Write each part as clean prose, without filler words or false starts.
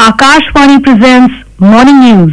Akashvani presents Morning News.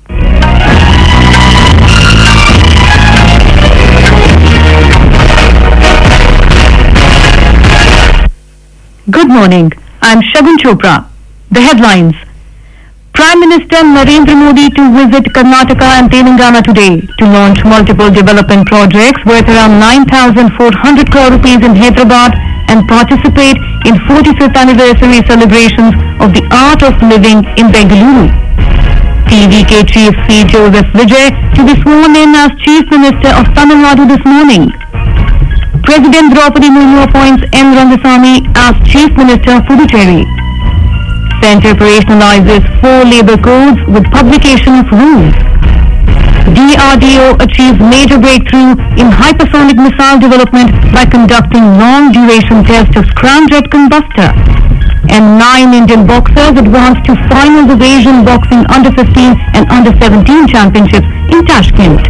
Good morning. I'm Shagun Chopra. The headlines. Prime Minister Narendra Modi to visit Karnataka and Telangana today to launch multiple development projects worth around 9,400 crore rupees in Hyderabad and participate in 45th anniversary celebrations of the art of living in Bengaluru. TVK Chief C. Joseph Vijay to be sworn in as Chief Minister of Tamil Nadu this morning. President Draupadi Murmu appoints N. Rangasamy as Chief Minister of Puducherry. Centre operationalizes 4 labour codes with publication of rules. DRDO achieves major breakthrough in hypersonic missile development by conducting long-duration tests of scramjet combustor. And 9 Indian boxers advance to finals of Asian Boxing Under-15 and Under-17 championships in Tashkent.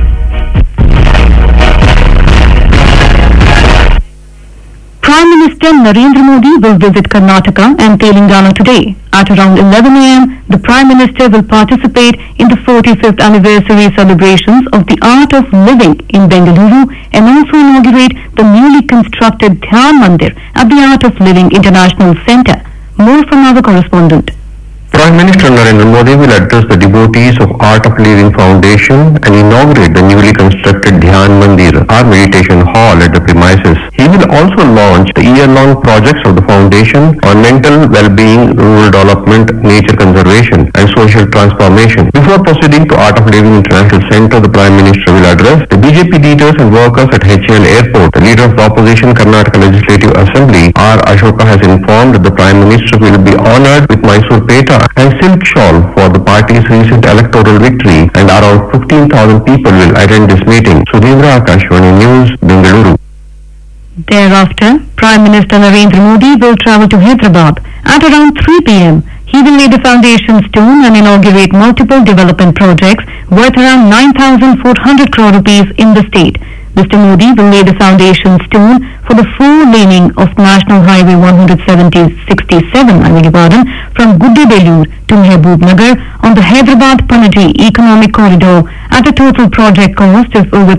Prime Minister Narendra Modi will visit Karnataka and Telangana today. At around 11 a.m., the Prime Minister will participate in the 45th anniversary celebrations of the art of living in Bengaluru and also inaugurate the newly constructed Dhyan Mandir at the Art of Living International Centre. More from our correspondent. Prime Minister Narendra Modi will address the devotees of Art of Living Foundation and inaugurate the newly constructed Dhyan Mandir, our meditation hall at the premises. He will also launch the year-long projects of the foundation on mental well-being, rural development, nature conservation and social transformation. Before proceeding to Art of Living International Centre, the Prime Minister will address the BJP leaders and workers at HAL Airport. The leader of the opposition Karnataka Legislative Assembly, R. Ashoka, has informed that the Prime Minister will be honoured with Mysore Peta and silk shawl for the party's recent electoral victory, and around 15,000 people will attend this meeting. Sudhindra, Akashvani News, Bengaluru. Thereafter, Prime Minister Narendra Modi will travel to Hyderabad. At around 3 p.m., he will lay the foundation stone and inaugurate multiple development projects worth around 9,400 crore rupees in the state. Mr. Modi will lay the foundation stone for the 4-laning of National Highway 167 from Guddebellur to Mehboob-Nagar on the Hyderabad-Panaji Economic Corridor at a total project cost of over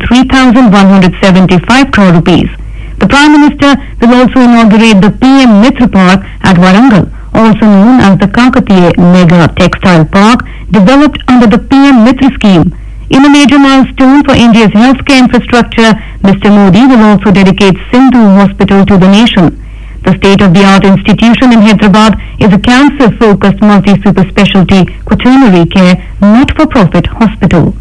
3,175 crore rupees. The Prime Minister will also inaugurate the PM Mitra Park at Warangal, also known as the Kakatiya Mega Textile Park, developed under the PM Mitra scheme. In a major milestone for India's healthcare infrastructure, Mr. Modi will also dedicate Sindhu Hospital to the nation. The state-of-the-art institution in Hyderabad is a cancer-focused multi-super specialty quaternary care not-for-profit hospital.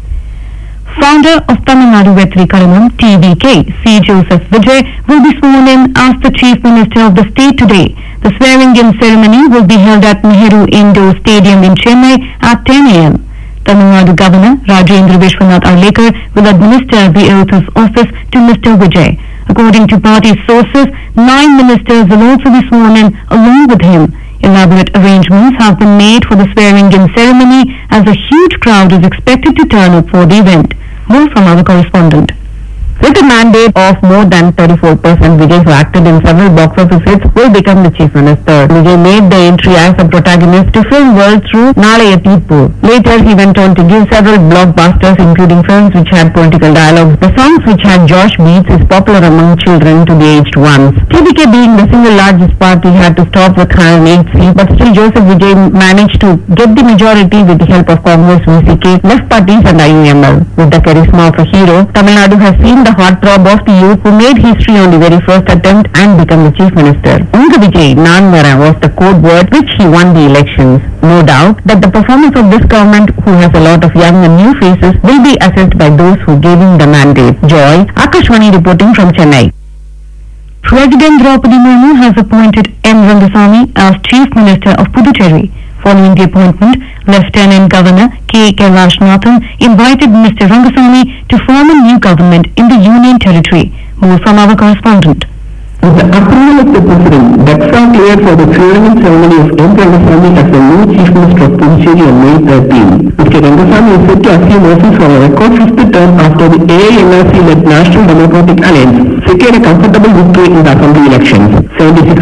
Founder of Tamil Nadu Vetri Kazhagam, TVK, C. Joseph Vijay, will be sworn in as the Chief Minister of the state today. The swearing-in ceremony will be held at Nehru Indoor Stadium in Chennai at 10 a.m. Tamil Nadu Governor Rajendra Vishwanath Arlekar will administer the oath of office to Mr. Vijay. According to party sources, 9 ministers will also be sworn in along with him. Elaborate arrangements have been made for the swearing-in ceremony as a huge crowd is expected to turn up for the event. More from our correspondent. With a mandate of more than 34%, Vijay, who acted in several box office hits, will become the Chief Minister. Vijay made the entry as a protagonist to film world through Nalaya Teepu. Later, he went on to give several blockbusters, including films which had political dialogues. The songs which had Josh beats is popular among children to the aged ones. TVK, being the single largest party, had to stop with 108 seats, but still Joseph Vijay managed to get the majority with the help of Congress, VCK, left parties and IUML. With the charisma of a hero, Tamil Nadu has seen the heartthrob of the youth who made history on the very first attempt and become the Chief Minister. Unga Vijay Nanvara was the code word which he won the elections. No doubt that the performance of this government, who has a lot of young and new faces, will be assessed by those who gave him the mandate. Joy, Akashvani reporting from Chennai. President Draupadi Murmu has appointed N. Rangasamy as Chief Minister of Puducherry. Following the appointment, Lieutenant Governor K. Kailashnathan invited Mr. Rangasamy to form a new government in the Union Territory. More from our correspondent. With the approval of the President, Daksa cleared for the swearing-in ceremony of M. Rangasamy as the new Chief Minister of Puducherry on May 13. Mr. Rangasamy is set to assume office for a record 5th term after the AINRC-led National Democratic Alliance secured a comfortable victory in the assembly elections. 76